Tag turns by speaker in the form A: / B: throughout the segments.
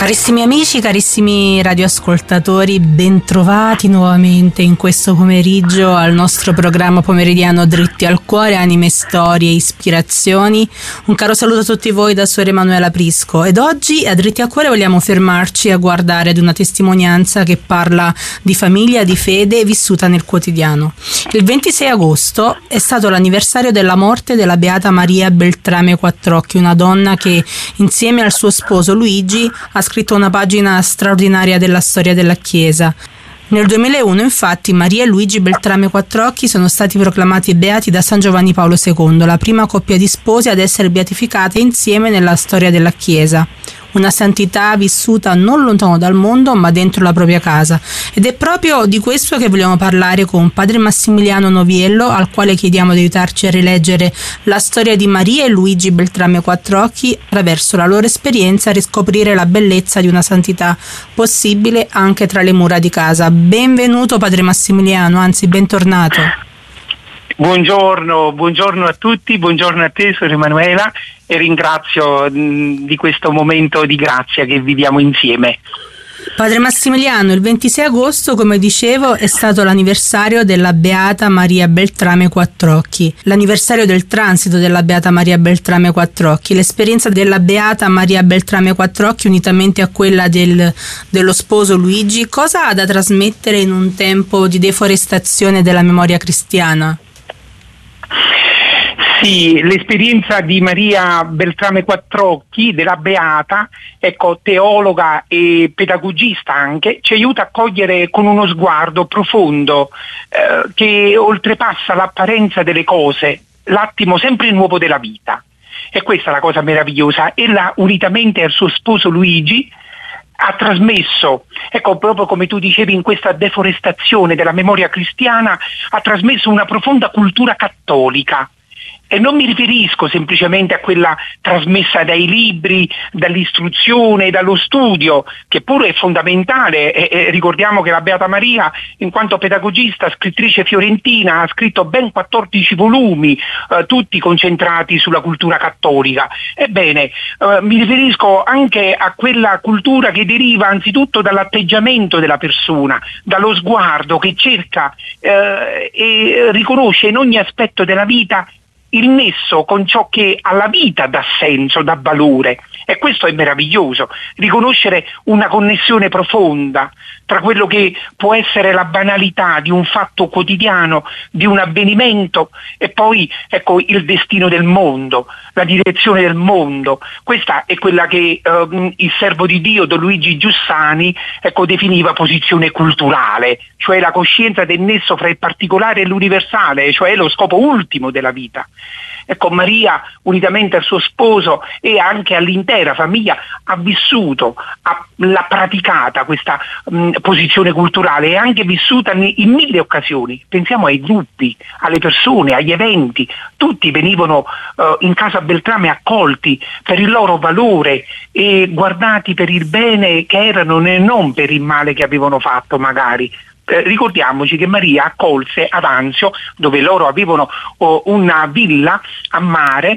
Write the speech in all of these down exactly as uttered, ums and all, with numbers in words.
A: Carissimi amici, carissimi radioascoltatori, bentrovati nuovamente in questo pomeriggio al nostro programma pomeridiano Dritti al Cuore, anime, storie, ispirazioni. Un caro saluto a tutti voi da Suor Emanuela Prisco, ed oggi a Dritti al Cuore vogliamo fermarci a guardare ad una testimonianza che parla di famiglia, di fede vissuta nel quotidiano. Il ventisei agosto è stato l'anniversario della morte della beata Maria Beltrame Quattrocchi, una donna che insieme al suo sposo Luigi ha scritto una pagina straordinaria della storia della Chiesa. Nel duemilauno, infatti, Maria e Luigi Beltrame Quattrocchi sono stati proclamati beati da San Giovanni Paolo secondo, la prima coppia di sposi ad essere beatificata insieme nella storia della Chiesa. Una santità vissuta non lontano dal mondo, ma dentro la propria casa. Ed è proprio di questo che vogliamo parlare con padre Massimiliano Noviello, al quale chiediamo di aiutarci a rileggere la storia di Maria e Luigi Beltrame Quattrocchi attraverso la loro esperienza, a riscoprire la bellezza di una santità possibile anche tra le mura di casa. Benvenuto padre Massimiliano, anzi bentornato.
B: Buongiorno, buongiorno a tutti, buongiorno a te, Suor Emanuela, e ringrazio mh, di questo momento di grazia che viviamo insieme.
A: Padre Massimiliano, il ventisei agosto, come dicevo, è stato l'anniversario della beata Maria Beltrame Quattrocchi, l'anniversario del transito della beata Maria Beltrame Quattrocchi, l'esperienza della beata Maria Beltrame Quattrocchi unitamente a quella del, dello sposo Luigi. Cosa ha da trasmettere in un tempo di deforestazione della memoria cristiana?
B: Sì, l'esperienza di Maria Beltrame Quattrocchi, della Beata, ecco, teologa e pedagogista anche, ci aiuta a cogliere con uno sguardo profondo eh, che oltrepassa l'apparenza delle cose, l'attimo sempre nuovo della vita. E questa è la cosa meravigliosa. Ella, unitamente al suo sposo Luigi, ha trasmesso, ecco, proprio come tu dicevi, in questa deforestazione della memoria cristiana, ha trasmesso una profonda cultura cattolica. E non mi riferisco semplicemente a quella trasmessa dai libri, dall'istruzione, dallo studio, che pure è fondamentale. E, e ricordiamo che la Beata Maria, in quanto pedagogista, scrittrice fiorentina, ha scritto ben quattordici volumi, eh, tutti concentrati sulla cultura cattolica. Ebbene, eh, mi riferisco anche a quella cultura che deriva anzitutto dall'atteggiamento della persona, dallo sguardo che cerca eh, e riconosce in ogni aspetto della vita il nesso con ciò che alla vita dà senso, dà valore. E questo è meraviglioso, riconoscere una connessione profonda tra quello che può essere la banalità di un fatto quotidiano, di un avvenimento, e poi ecco il destino del mondo, la direzione del mondo. Questa è quella che eh, il servo di Dio Don Luigi Giussani ecco, definiva posizione culturale, cioè la coscienza del nesso fra il particolare e l'universale, cioè lo scopo ultimo della vita. Ecco, Maria, unitamente al suo sposo e anche all'intera famiglia, ha vissuto, ha, l'ha praticata questa mh, posizione culturale, e anche vissuta in mille occasioni. Pensiamo ai gruppi, alle persone, agli eventi. Tutti venivano uh, in casa Beltrame accolti per il loro valore e guardati per il bene che erano e non per il male che avevano fatto magari. Eh, ricordiamoci che Maria accolse ad Anzio, dove loro avevano oh, una villa a mare.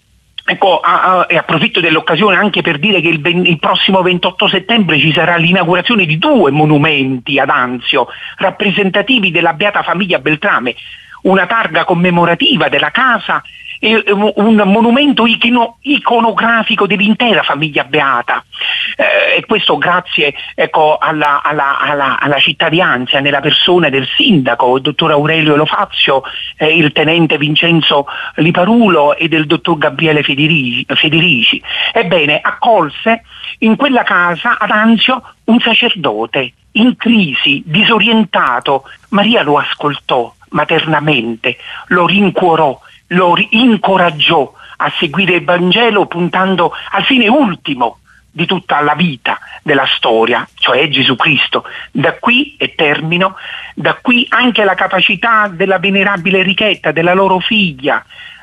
B: Ecco, a, a, e approfitto dell'occasione anche per dire che il, il prossimo ventotto settembre ci sarà l'inaugurazione di due monumenti ad Anzio, rappresentativi della Beata Famiglia Beltrame, una targa commemorativa della casa e un monumento icono, iconografico dell'intera famiglia beata, eh, e questo grazie ecco, alla, alla, alla, alla città di Anzio, nella persona del sindaco, il dottor Aurelio Lofazio, eh, il tenente Vincenzo Liparulo e del dottor Gabriele Federici, Federici. Ebbene, accolse in quella casa ad Anzio un sacerdote in crisi, disorientato. Maria lo ascoltò maternamente, lo rincuorò, lo incoraggiò a seguire il Vangelo puntando al fine ultimo di tutta la vita della storia, cioè Gesù Cristo. Da qui, e termino, da qui anche la capacità della venerabile Enrichetta, della loro figlia,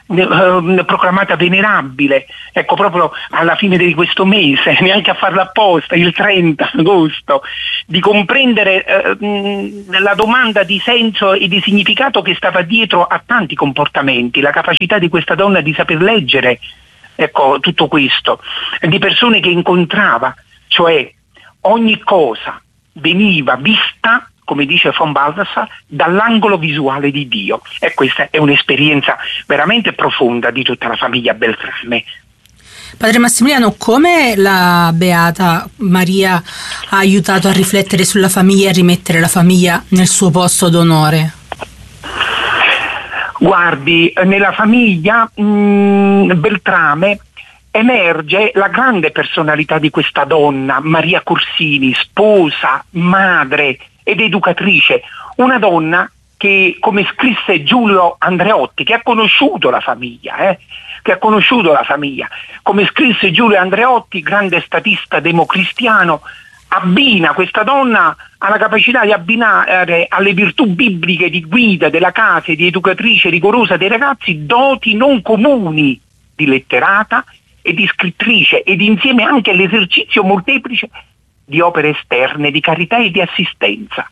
B: eh, proclamata venerabile, ecco proprio alla fine di questo mese, neanche a farla apposta, il trenta agosto, di comprendere eh, mh, la domanda di senso e di significato che stava dietro a tanti comportamenti, la capacità di questa donna di saper leggere, ecco, tutto questo, di persone che incontrava, cioè ogni cosa veniva vista, come dice von Balthasar, dall'angolo visuale di Dio, e questa è un'esperienza veramente profonda di tutta la famiglia Beltrame.
A: Padre Massimiliano, come la Beata Maria ha aiutato a riflettere sulla famiglia e a rimettere la famiglia nel suo posto d'onore?
B: Guardi, nella famiglia mh, Beltrame emerge la grande personalità di questa donna, Maria Corsini, sposa, madre ed educatrice, una donna che, come scrisse Giulio Andreotti, che ha conosciuto la famiglia, eh, che ha conosciuto la famiglia, come scrisse Giulio Andreotti, grande statista democristiano, abbina questa donna alla capacità di abbinare alle virtù bibliche di guida della casa e di educatrice rigorosa dei ragazzi doti non comuni di letterata e di scrittrice, ed insieme anche l'esercizio molteplice di opere esterne, di carità e di assistenza.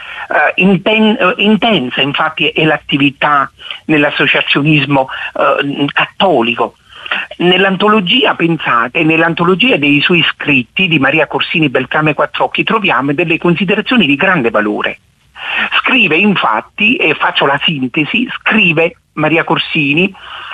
B: Uh, inten- uh, intensa infatti è l'attività nell'associazionismo uh, cattolico. Nell'antologia, pensate, nell'antologia dei suoi scritti di Maria Corsini Beltrame Quattrocchi troviamo delle considerazioni di grande valore. Scrive infatti, e faccio la sintesi, scrive Maria Corsini: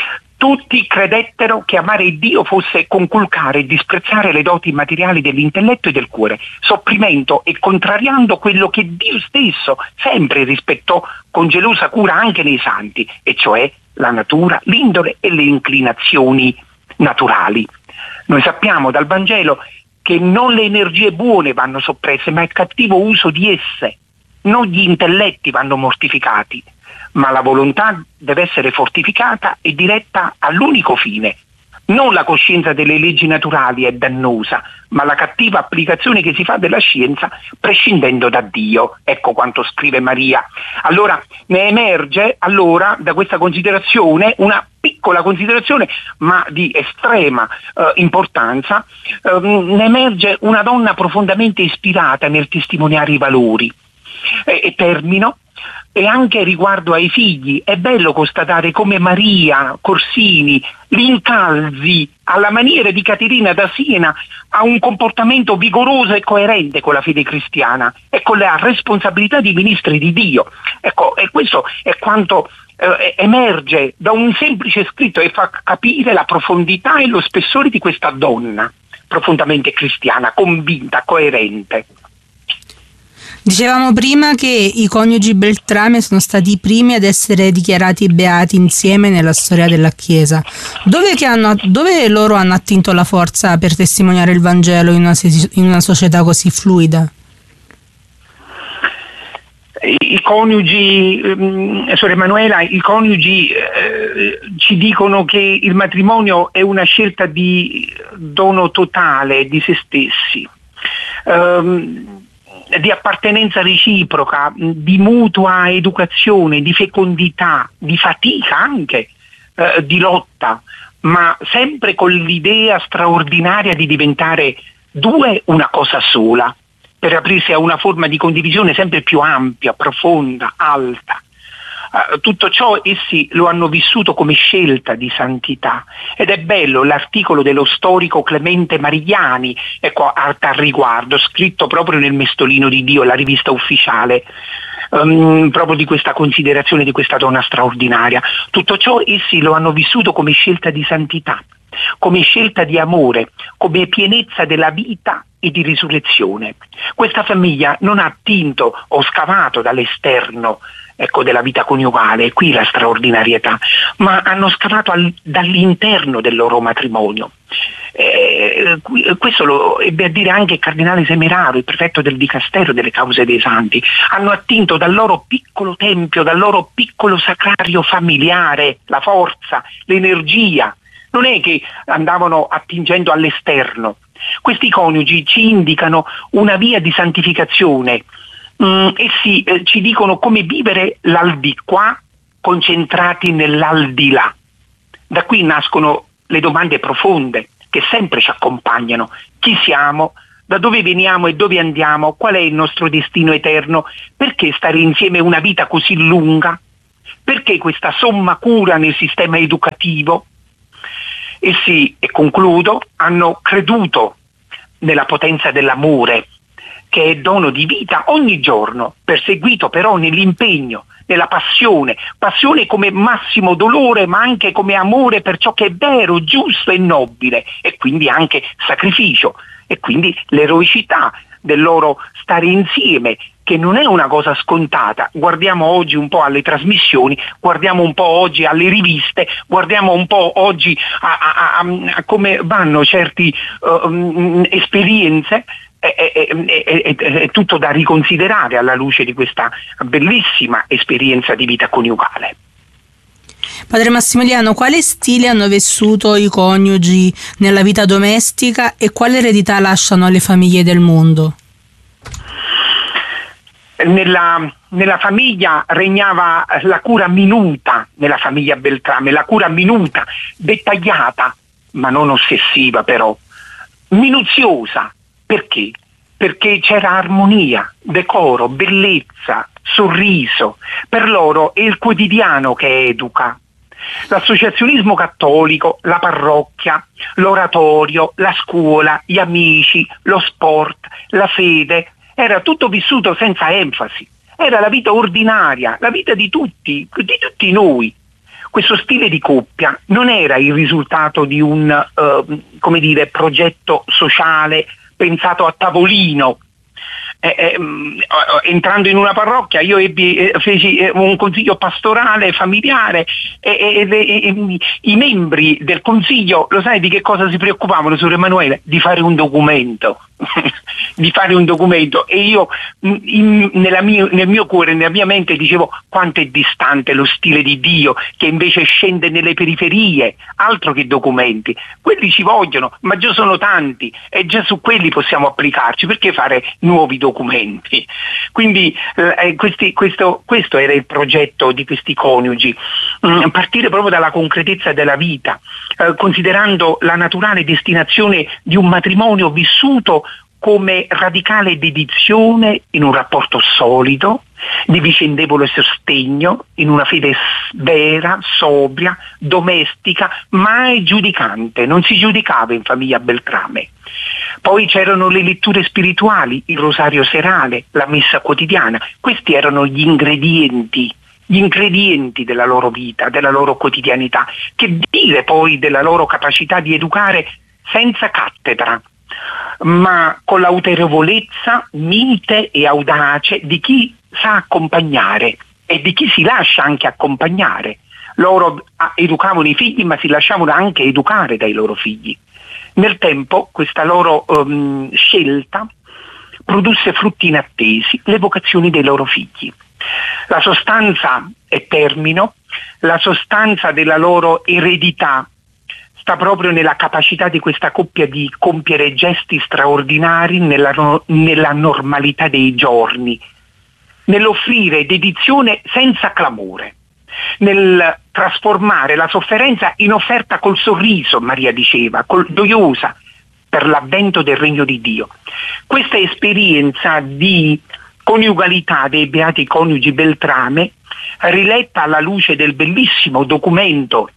B: tutti credettero che amare Dio fosse conculcare e disprezzare le doti materiali dell'intelletto e del cuore, sopprimendo e contrariando quello che Dio stesso sempre rispettò con gelosa cura anche nei santi, e cioè la natura, l'indole e le inclinazioni naturali. Noi sappiamo dal Vangelo che non le energie buone vanno soppresse, ma il cattivo uso di esse. Non gli intelletti vanno mortificati, ma la volontà deve essere fortificata e diretta all'unico fine. Non la coscienza delle leggi naturali è dannosa, ma la cattiva applicazione che si fa della scienza prescindendo da Dio. Ecco quanto scrive Maria. Allora ne emerge allora da questa considerazione una piccola considerazione, ma di estrema eh, importanza, eh, ne emerge una donna profondamente ispirata nel testimoniare i valori. E, e termino. E anche riguardo ai figli è bello constatare come Maria Corsini li incalzi alla maniera di Caterina da Siena a un comportamento vigoroso e coerente con la fede cristiana e con la responsabilità di ministri di Dio. Ecco, e questo è quanto eh, emerge da un semplice scritto e fa capire la profondità e lo spessore di questa donna profondamente cristiana, convinta, coerente.
A: Dicevamo prima che i coniugi Beltrame sono stati i primi ad essere dichiarati beati insieme nella storia della Chiesa. Dove, che hanno, dove loro hanno attinto la forza per testimoniare il Vangelo in una, in una società così fluida?
B: I coniugi, eh, Sor Emanuela, i coniugi eh, ci dicono che il matrimonio è una scelta di dono totale di se stessi. Um, di appartenenza reciproca, di mutua educazione, di fecondità, di fatica anche, eh, di lotta, ma sempre con l'idea straordinaria di diventare due una cosa sola, per aprirsi a una forma di condivisione sempre più ampia, profonda, alta. Uh, tutto ciò essi lo hanno vissuto come scelta di santità, ed è bello l'articolo dello storico Clemente Marigliani, ecco, a tal riguardo, scritto proprio nel Mestolino di Dio, la rivista ufficiale, um, proprio di questa considerazione di questa donna straordinaria. Tutto ciò essi lo hanno vissuto come scelta di santità, come scelta di amore, come pienezza della vita e di risurrezione. Questa famiglia non ha attinto o scavato dall'esterno, ecco, della vita coniugale, qui la straordinarietà, ma hanno scavato al, dall'interno del loro matrimonio. Eh, questo lo ebbe a dire anche il cardinale Semeraro, il prefetto del Dicastero delle Cause dei Santi. Hanno attinto dal loro piccolo tempio, dal loro piccolo sacrario familiare, la forza, l'energia. Non è che andavano attingendo all'esterno. Questi coniugi ci indicano una via di santificazione. Mm, essi eh, ci dicono come vivere l'aldilà concentrati nell'aldilà. Da qui nascono le domande profonde che sempre ci accompagnano. Chi siamo? Da dove veniamo e dove andiamo? Qual è il nostro destino eterno? Perché stare insieme una vita così lunga? Perché questa somma cura nel sistema educativo? Essi, e concludo, hanno creduto nella potenza dell'amore, che è dono di vita ogni giorno, perseguito però nell'impegno, nella passione, passione come massimo dolore, ma anche come amore per ciò che è vero, giusto e nobile, e quindi anche sacrificio, e quindi l'eroicità del loro stare insieme, che non è una cosa scontata. Guardiamo oggi un po' alle trasmissioni, guardiamo un po' oggi alle riviste, guardiamo un po' oggi a, a, a, a come vanno certe uh, um, esperienze. È, è, è, è, è tutto da riconsiderare alla luce di questa bellissima esperienza di vita coniugale.
A: Padre Massimiliano, quale stile hanno vissuto i coniugi nella vita domestica e quale eredità lasciano alle famiglie del mondo?
B: Nella, nella famiglia regnava la cura minuta, nella famiglia Beltrame, la cura minuta, dettagliata, ma non ossessiva però, minuziosa. Perché? Perché c'era armonia, decoro, bellezza, sorriso. Per loro è il quotidiano che educa. L'associazionismo cattolico, la parrocchia, l'oratorio, la scuola, gli amici, lo sport, la fede, era tutto vissuto senza enfasi. Era la vita ordinaria, la vita di tutti, di tutti noi. Questo stile di coppia non era il risultato di un, eh, come dire, progetto sociale pensato a tavolino. Eh, eh, entrando in una parrocchia io ebbi, eh, feci eh, un consiglio pastorale familiare e, e, e, e i membri del consiglio, lo sai di che cosa si preoccupavano, Suor Emanuele? Di fare un documento di fare un documento e io in, nella mia, nel mio cuore, nella mia mente dicevo quanto è distante lo stile di Dio che invece scende nelle periferie, altro che documenti, quelli ci vogliono ma già sono tanti e già su quelli possiamo applicarci, perché fare nuovi documenti? Quindi eh, questi, questo, questo era il progetto di questi coniugi, mm, partire proprio dalla concretezza della vita, eh, considerando la naturale destinazione di un matrimonio vissuto come radicale dedizione in un rapporto solido, di vicendevole sostegno, in una fede vera, sobria, domestica, mai giudicante, non si giudicava in famiglia Beltrame. Poi c'erano le letture spirituali, il rosario serale, la messa quotidiana, questi erano gli ingredienti, gli ingredienti della loro vita, della loro quotidianità, che dire poi della loro capacità di educare senza cattedra, ma con l'autorevolezza mite e audace di chi sa accompagnare e di chi si lascia anche accompagnare. Loro educavano i figli ma si lasciavano anche educare dai loro figli. Nel tempo questa loro um, scelta produsse frutti inattesi, le vocazioni dei loro figli. La sostanza è termino, la sostanza della loro eredità sta proprio nella capacità di questa coppia di compiere gesti straordinari nella, no, nella normalità dei giorni, nell'offrire dedizione senza clamore, nel trasformare la sofferenza in offerta col sorriso, Maria diceva, col, gioiosa per l'avvento del regno di Dio. Questa esperienza di coniugalità dei beati coniugi Beltrame, riletta alla luce del bellissimo documento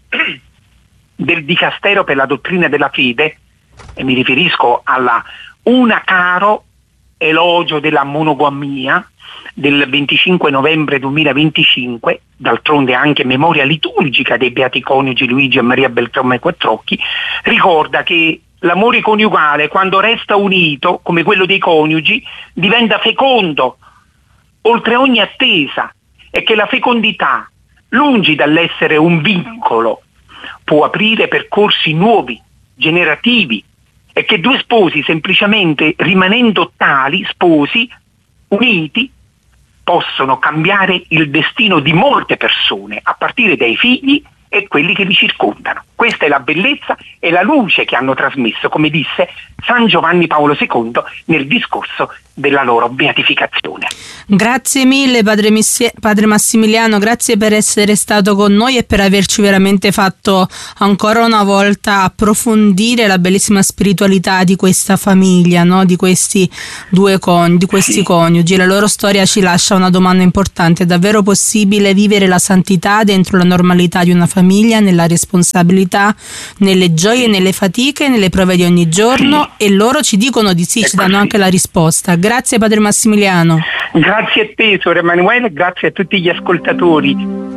B: del Dicastero per la dottrina della fede, e mi riferisco alla Una Caro elogio della monogamia del venticinque novembre duemilaventicinque, d'altronde anche memoria liturgica dei beati coniugi Luigi e Maria Beltrame Quattrocchi, ricorda che l'amore coniugale, quando resta unito come quello dei coniugi, diventa fecondo oltre ogni attesa, e che la fecondità, lungi dall'essere un vincolo, può aprire percorsi nuovi, generativi, e che due sposi, semplicemente rimanendo tali sposi, uniti, possono cambiare il destino di molte persone, a partire dai figli e quelli che li circondano. Questa è la bellezza e la luce che hanno trasmesso, come disse San Giovanni Paolo secondo nel discorso della loro beatificazione.
A: Grazie mille padre, Missi- padre Massimiliano, grazie per essere stato con noi e per averci veramente fatto ancora una volta approfondire la bellissima spiritualità di questa famiglia, no? Di questi due con- di questi sì. coniugi. La loro storia ci lascia una domanda importante: è davvero possibile vivere la santità dentro la normalità di una famiglia, nella responsabilità, nelle gioie, nelle fatiche, nelle prove di ogni giorno? Sì. E loro ci dicono di sì, è ci danno così. Anche la risposta. Grazie padre Massimiliano.
B: Grazie a te, Sor Emanuele, grazie a tutti gli ascoltatori.